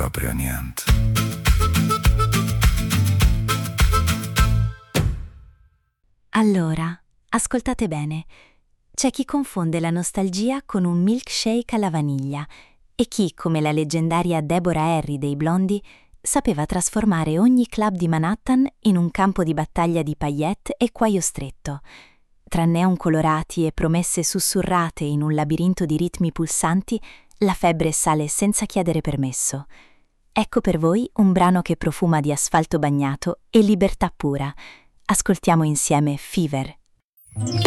proprio niente. Allora, ascoltate bene. C'è chi confonde la nostalgia con un milkshake alla vaniglia e chi, come la leggendaria Deborah Harry dei Blondi, sapeva trasformare ogni club di Manhattan in un campo di battaglia di paillette e cuoio stretto. Tra neon colorati e promesse sussurrate in un labirinto di ritmi pulsanti, la febbre sale senza chiedere permesso. Ecco per voi un brano che profuma di asfalto bagnato e libertà pura. Ascoltiamo insieme Fever.